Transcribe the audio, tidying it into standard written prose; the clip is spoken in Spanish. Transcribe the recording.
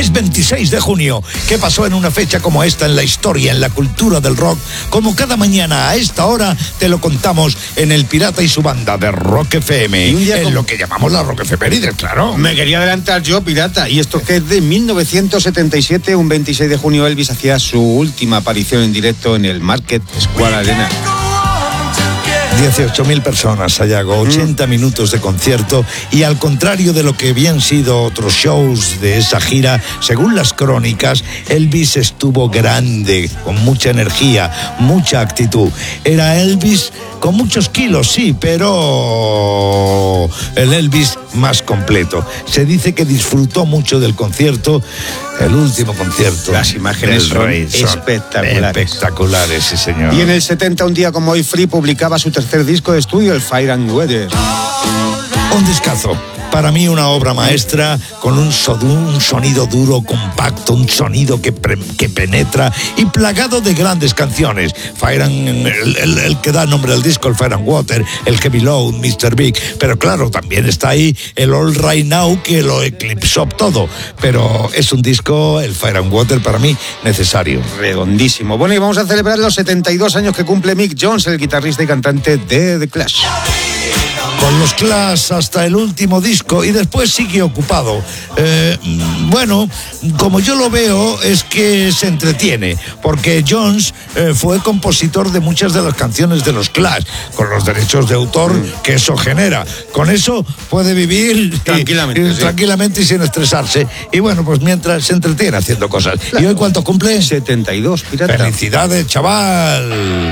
Es 26 de junio. ¿Qué pasó en una fecha como esta en la historia, en la cultura del rock? Como cada mañana a esta hora te lo contamos en El Pirata y su banda de Rock FM. En lo que llamamos la Rock Efemérides, claro. Me quería adelantar yo, Pirata. Y esto que es de 1977, un 26 de junio, Elvis hacía su última aparición en directo en el Market Square Arena. 18.000 personas, Sayago, 80 minutos de concierto, y al contrario de lo que habían sido otros shows de esa gira, según las crónicas, Elvis estuvo grande, con mucha energía, mucha actitud. Era Elvis con muchos kilos, sí, pero el Elvis más completo. Se dice que disfrutó mucho del concierto, el último concierto. Las imágenes son espectaculares, sí, señor. Y en el 70, un día como hoy, Free publicaba su tercer disco de estudio, el Fire and Water. Un discazo. Para mí una obra maestra, con un sonido duro, compacto, un sonido que penetra y plagado de grandes canciones. El que da nombre al disco, el Fire and Water, el Heavy Load, Mr. Big. Pero claro, también está ahí el All Right Now, que lo eclipsó todo. Pero es un disco, el Fire and Water, para mí, necesario. Redondísimo. Bueno, y vamos a celebrar los 72 años que cumple Mick Jones, el guitarrista y cantante de The Clash. Con los Clash hasta el último disco y después sigue ocupado. Bueno, como yo lo veo, es que se entretiene, porque Jones fue compositor de muchas de las canciones de los Clash, con los derechos de autor que eso genera. Con eso puede vivir tranquilamente y sin estresarse. Y bueno, pues mientras se entretiene haciendo cosas. Claro. ¿Y hoy cuánto cumple? 72, Pirata. ¡Felicidades, chaval!